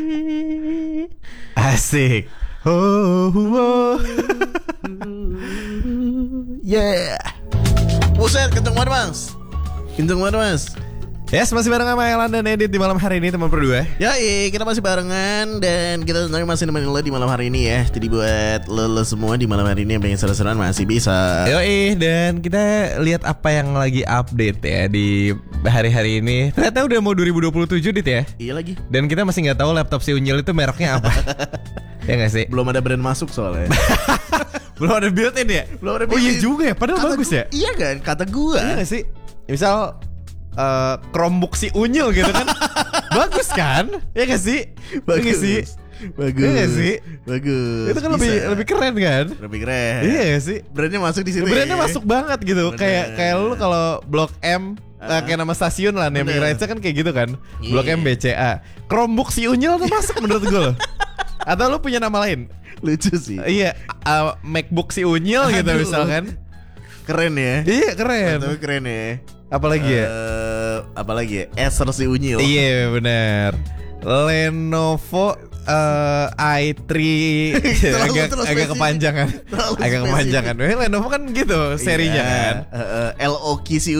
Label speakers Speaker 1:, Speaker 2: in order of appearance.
Speaker 1: Asik. Oh, oh.
Speaker 2: Yeah. Buset, kenceng banget mas. Kenceng banget mas.
Speaker 1: Yes, masih bareng sama Elan dan Edit di malam hari ini teman berdua.
Speaker 2: Yoi, kita masih barengan dan kita sebenarnya masih nemenin lo di malam hari ini ya. Jadi buat lo semua di malam hari ini yang pengen seru-seruan masih bisa.
Speaker 1: Yoi, dan kita lihat apa yang lagi update ya di hari-hari ini. Ternyata udah mau 2027 Dit ya.
Speaker 2: Iya lagi.
Speaker 1: Dan kita masih nggak tahu laptop si Unyil itu mereknya apa. Ya nggak sih?
Speaker 2: Belum ada brand masuk soalnya.
Speaker 1: Belum ada built-in ya?
Speaker 2: Belum ada
Speaker 1: Oh iya
Speaker 2: built-in.
Speaker 1: juga ya, padahal
Speaker 2: Kata
Speaker 1: bagus ya.
Speaker 2: Iya kan, kata gua.
Speaker 1: Iya gak sih? Misal Chromebook si Unyil gitu kan. Bagus kan? Iya gak sih?
Speaker 2: Bagus.
Speaker 1: Iya gak sih?
Speaker 2: Bagus.
Speaker 1: Iya gak sih?
Speaker 2: Bagus.
Speaker 1: Itu kan
Speaker 2: Bisa.
Speaker 1: lebih keren kan?
Speaker 2: Lebih keren.
Speaker 1: Iya gak sih?
Speaker 2: Brandnya masuk di sini.
Speaker 1: Brandnya masuk banget gitu.
Speaker 2: Bener.
Speaker 1: Kayak lu kalau Blok M kayak nama stasiun lah, naming
Speaker 2: Bener.
Speaker 1: rights-nya kan kayak gitu kan.
Speaker 2: Iya.
Speaker 1: Blok M BCA. Chromebook si Unyil tuh masuk menurut gue loh. Atau lu punya nama lain?
Speaker 2: Lucu sih.
Speaker 1: Iya, MacBook si Unyil gitu
Speaker 2: Aduh.
Speaker 1: misalkan.
Speaker 2: Keren ya.
Speaker 1: Iya keren.
Speaker 2: Tapi keren ya.
Speaker 1: Apalagi ya?
Speaker 2: Apalagi ya? Acer si Unyil.
Speaker 1: Iya benar. Lenovo i3 agak kepanjangan.
Speaker 2: Terlalu
Speaker 1: Agak
Speaker 2: spesifik.
Speaker 1: kepanjangan. Lenovo kan gitu serinya
Speaker 2: Iya.
Speaker 1: kan.
Speaker 2: LOQ si